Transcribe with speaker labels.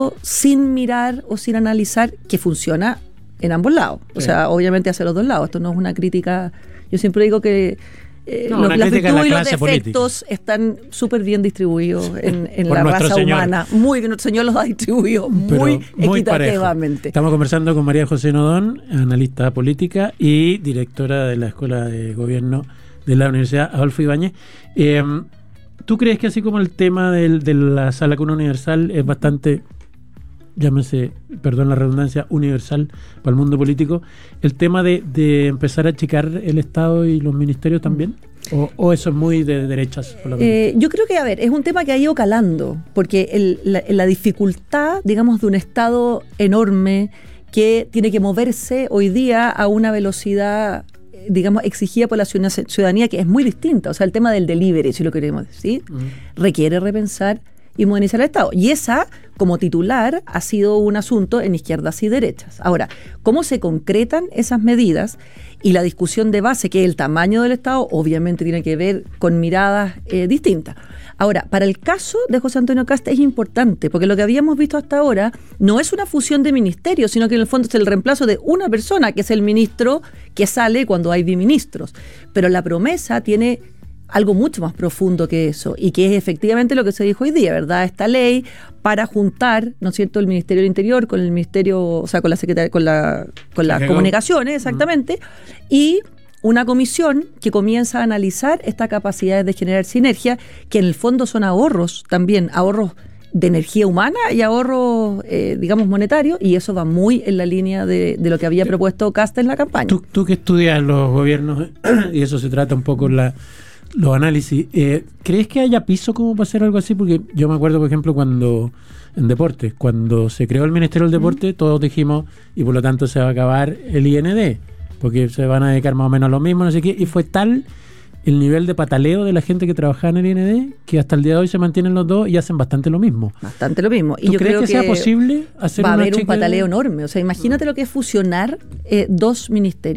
Speaker 1: sin mirar o sin analizar que funciona en ambos lados. O sea, obviamente hacia los dos lados. Esto no es una crítica. Yo siempre digo que las virtudes y los defectos están súper bien distribuidos en la raza humana. Muy bien, nuestro Señor los ha distribuido muy equitativamente.
Speaker 2: Parejo. Estamos conversando con María José Nodón, analista política y directora de la Escuela de Gobierno de la Universidad Adolfo Ibáñez. ¿Tú crees que así como el tema de la sala cuna universal es bastante, llámese, perdón la redundancia, universal para el mundo político, el tema de empezar a achicar el Estado y los ministerios también? ¿O eso es muy de derechas?
Speaker 1: Yo creo que, es un tema que ha ido calando, porque la dificultad, digamos, de un Estado enorme que tiene que moverse hoy día a una velocidad, digamos, exigida por la ciudadanía, que es muy distinta. O sea, el tema del delivery, si lo queremos decir, requiere repensar y modernizar el Estado. Y esa, como titular, ha sido un asunto en izquierdas y derechas. Ahora, ¿cómo se concretan esas medidas? Y la discusión de base, que es el tamaño del Estado, obviamente tiene que ver con miradas distintas. Ahora, para el caso de José Antonio Kast es importante, porque lo que habíamos visto hasta ahora no es una fusión de ministerios, sino que en el fondo es el reemplazo de una persona, que es el ministro que sale cuando hay biministros. Pero la promesa tiene algo mucho más profundo que eso, y que es efectivamente lo que se dijo hoy día, ¿verdad? Esta ley para juntar, ¿no es cierto?, el Ministerio del Interior con el Ministerio, o sea, con la Secretaría, con las comunicaciones, exactamente, y una comisión que comienza a analizar estas capacidades de generar sinergia, que en el fondo son ahorros también, ahorros de energía humana y ahorros, digamos, monetarios, y eso va muy en la línea de lo que había propuesto Kast en la campaña.
Speaker 2: Tú que estudias los gobiernos, y eso se trata un poco los análisis, ¿crees que haya piso como para hacer algo así? Porque yo me acuerdo, por ejemplo, en deportes, cuando se creó el Ministerio del Deporte, todos dijimos, y por lo tanto se va a acabar el IND, porque se van a dedicar más o menos a lo mismo, no sé qué, y fue tal el nivel de pataleo de la gente que trabajaba en el IND que hasta el día de hoy se mantienen los dos y hacen bastante lo mismo.
Speaker 1: Bastante lo mismo.
Speaker 2: ¿Tú crees que sea posible hacer
Speaker 1: va a haber un pataleo enorme? O sea, imagínate lo que es fusionar dos ministerios.